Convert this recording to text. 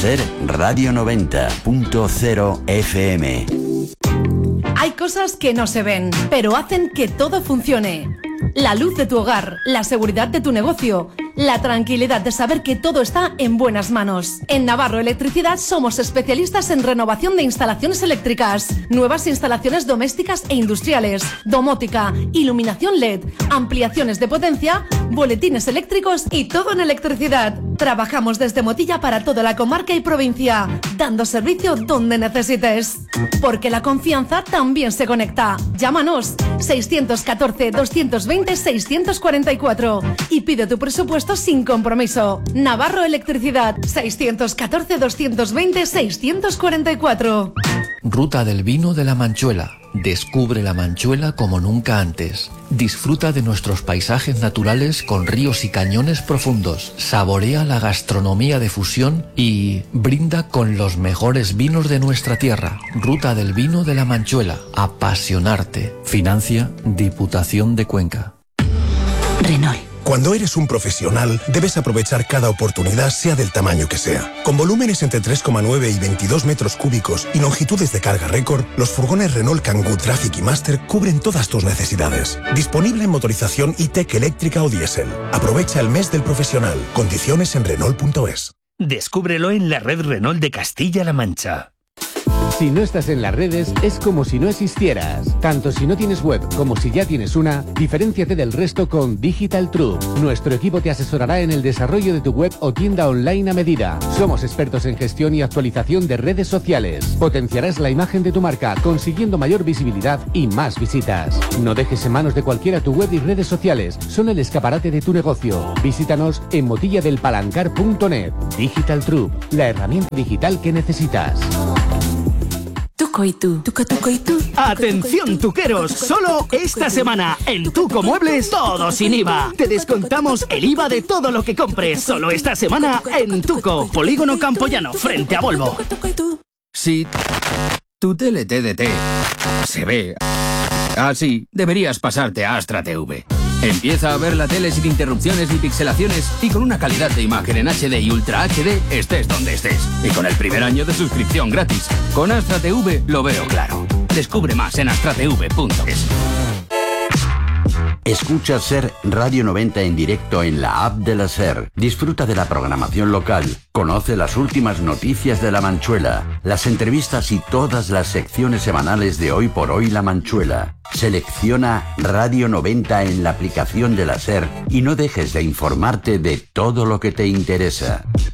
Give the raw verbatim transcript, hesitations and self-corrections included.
Ser Radio noventa punto cero F M. Hay cosas que no se ven, pero hacen que todo funcione. La luz de tu hogar, la seguridad de tu negocio, la tranquilidad de saber que todo está en buenas manos. En Navarro Electricidad somos especialistas en renovación de instalaciones eléctricas, nuevas instalaciones domésticas e industriales, domótica, iluminación L E D, ampliaciones de potencia, boletines eléctricos y todo en electricidad. Trabajamos desde Motilla para toda la comarca y provincia, dando servicio donde necesites. Porque la confianza también se conecta. Llámanos seiscientos catorce, doscientos veinte, seiscientos cuarenta y cuatro y pide tu presupuesto sin compromiso. Navarro Electricidad, seiscientos catorce, doscientos veinte, seiscientos cuarenta y cuatro. Ruta del Vino de la Manchuela. Descubre la Manchuela como nunca antes. Disfruta de nuestros paisajes naturales con ríos y cañones profundos. Saborea la gastronomía de fusión y brinda con los mejores vinos de nuestra tierra. Ruta del Vino de la Manchuela. Apasionarte. Financia Diputación de Cuenca. Renault. Cuando eres un profesional, debes aprovechar cada oportunidad, sea del tamaño que sea. Con volúmenes entre tres coma nueve y veintidós metros cúbicos y longitudes de carga récord, los furgones Renault Kangoo Traffic y Master cubren todas tus necesidades. Disponible en motorización E-Tech eléctrica o diésel. Aprovecha el mes del profesional. Condiciones en Renault punto es. Descúbrelo en la red Renault de Castilla-La Mancha. Si no estás en las redes, es como si no existieras. Tanto si no tienes web como si ya tienes una, diferénciate del resto con Digital True. Nuestro equipo te asesorará en el desarrollo de tu web o tienda online a medida. Somos expertos en gestión y actualización de redes sociales. Potenciarás la imagen de tu marca, consiguiendo mayor visibilidad y más visitas. No dejes en manos de cualquiera tu web y redes sociales. Son el escaparate de tu negocio. Visítanos en motilladelpalancar punto net. Digital True, la herramienta digital que necesitas. Tuco y tú, tuco, tuco y tú. Atención tuqueros, solo esta semana en Tuco Muebles todo sin I V A. Te descontamos el I V A de todo lo que compres. Solo esta semana en Tuco, Polígono Campoyano, frente a Volvo. Si tu tele T D T se ve así, deberías pasarte a Astra T V. Empieza a ver la tele sin interrupciones ni pixelaciones y con una calidad de imagen en H D y Ultra H D, estés donde estés. Y con el primer año de suscripción gratis. Con Astra T V lo veo claro. Descubre más en astra t v punto es. Escucha Ser Radio noventa en directo en la app de la Ser. Disfruta de la programación local. Conoce las últimas noticias de La Manchuela, las entrevistas y todas las secciones semanales de Hoy por Hoy La Manchuela. Selecciona Radio noventa en la aplicación de la Ser y no dejes de informarte de todo lo que te interesa.